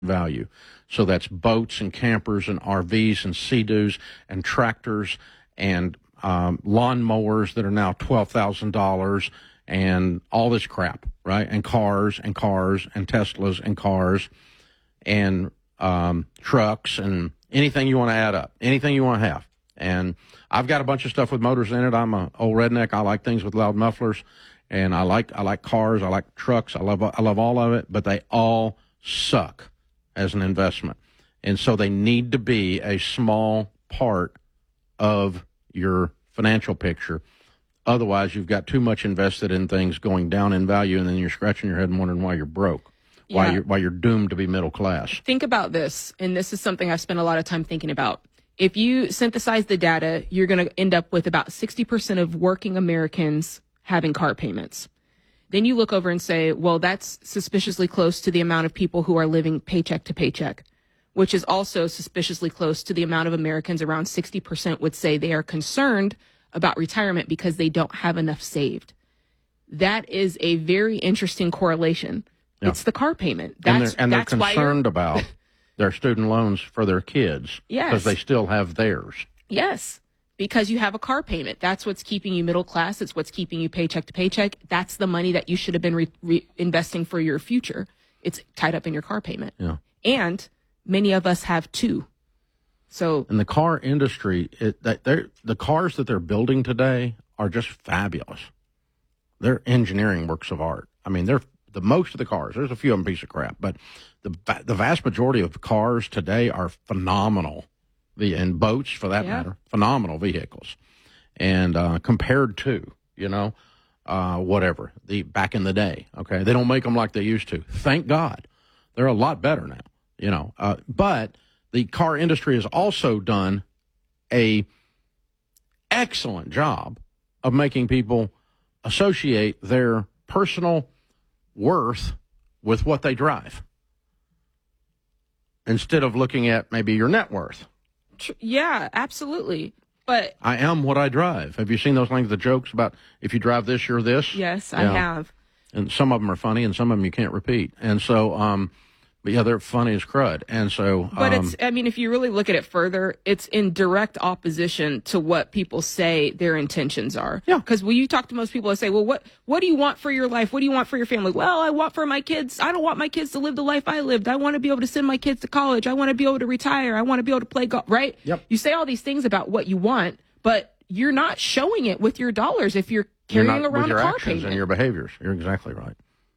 value. So that's boats and campers and RVs and Sea-Doos and tractors and lawn mowers that are now $12,000 and all this crap, right? And cars and Teslas and cars and trucks and anything you want to add up, anything you want to have. And I've got a bunch of stuff with motors in it. I'm an old redneck. I like things with loud mufflers, and I like cars. I like trucks. I love all of it, but they all suck as an investment. And so they need to be a small part of your financial picture. Otherwise, you've got too much invested in things going down in value, and then you're scratching your head and wondering why you're broke, why you're doomed to be middle class. Think about this, and this is something I've spent a lot of time thinking about. If you synthesize the data, you're going to end up with about 60% of working Americans having car payments. Then you look over and say, well, that's suspiciously close to the amount of people who are living paycheck to paycheck, which is also suspiciously close to the amount of Americans. Around 60% would say they are concerned about retirement because they don't have enough saved. That is a very interesting correlation. Yeah. It's the car payment. They're concerned about their student loans for their kids. Yes. Because they still have theirs. Yes. Because you have a car payment. That's what's keeping you middle class. It's what's keeping you paycheck to paycheck. That's the money that you should have been investing for your future. It's tied up in your car payment. Yeah. And many of us have two. So, in the car industry, the cars that they're building today are just fabulous. They're engineering works of art. I mean, most of the cars, there's a few of them piece of crap, but the vast majority of cars today are phenomenal. And boats, for that matter, phenomenal vehicles. And compared to, whatever, back in the day, okay? They don't make them like they used to. Thank God. They're a lot better now, but the car industry has also done a excellent job of making people associate their personal worth with what they drive instead of looking at maybe your net worth. Yeah, absolutely. But I am what I drive. Have you seen those lengths of jokes about if you drive this, you're this? Yes, I have. And some of them are funny and some of them you can't repeat. And so, but yeah, they're funny as crud. And so, but if you really look at it further, it's in direct opposition to what people say their intentions are. Yeah. Because when you talk to most people, they say, well, what do you want for your life? What do you want for your family? Well, I want for my kids. I don't want my kids to live the life I lived. I want to be able to send my kids to college. I want to be able to retire. I want to be able to play golf, right? Yep. You say all these things about what you want, but you're not showing it with your dollars if you're carrying around with your a car actions payment. and your behaviors. You're exactly right.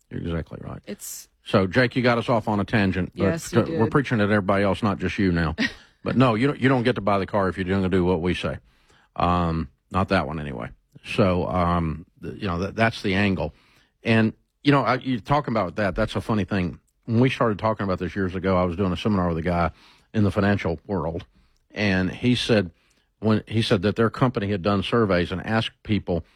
So, Jake, you got us off on a tangent. But yes, you did. We're preaching at everybody else, not just you now. But no, you don't get to buy the car if you're going to do what we say. Not that one anyway. So, that's the angle. And, you're talking about that. That's a funny thing. When we started talking about this years ago, I was doing a seminar with a guy in the financial world. And he said that their company had done surveys and asked people,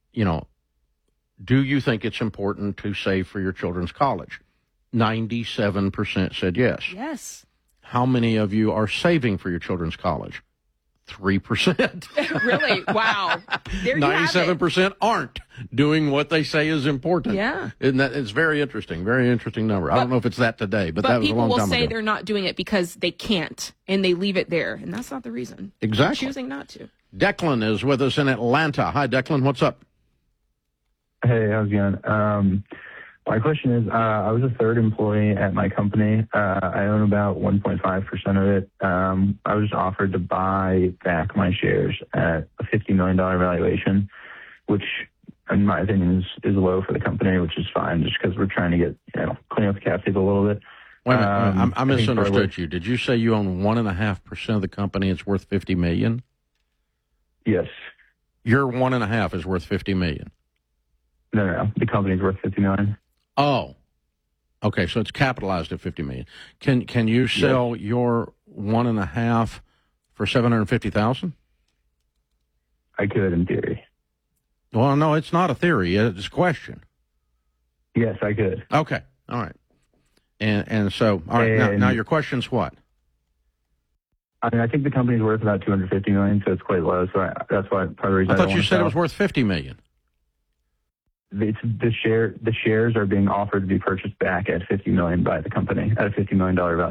do you think it's important to save for your children's college? 97% said yes. Yes. How many of you are saving for your children's college? 3%. Really? Wow. There you 97% aren't doing what they say is important. Yeah. And it's very interesting number. I don't know if it's that today, but that was a long time ago. But people will say they're not doing it because they can't, and they leave it there. And that's not the reason. Exactly. They're choosing not to. Declan is with us in Atlanta. Hi, Declan. What's up? Hey, how's it going? My question is, I was a third employee at my company. I own about 1.5% of it. I was offered to buy back my shares at a $50 million valuation, which, in my opinion, is low for the company, which is fine, just because we're trying to get, clean up the cap table a little bit. Wait a minute, I misunderstood you. Did you say you own 1.5% of the company? It's worth $50 million? Yes. Your 1.5 is worth $50 million. No. The company's worth $50 million. Oh, okay. So it's capitalized at $50 million. Can you sell your 1.5 for $750,000? I could, in theory. Well, no, it's not a theory. It's a question. Yes, I could. Okay. All right. And so, all right. Now your question's what? I think the company's worth about $250 million, so it's quite low. So that's why part of the reason I thought you said it was worth $50 million. the shares are being offered to be purchased back at $50 million by the company at a $50 million value.